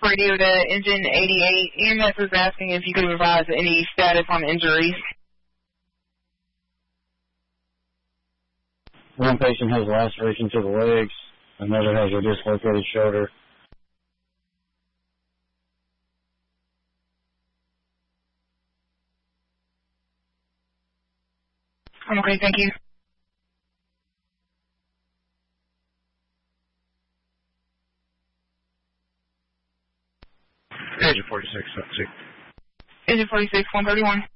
radio to Engine 88. EMS is asking if you could advise any status on injuries. One patient has laceration to the legs. Another has a dislocated shoulder. Okay, thank you. Engine 46, Engine 46, 131.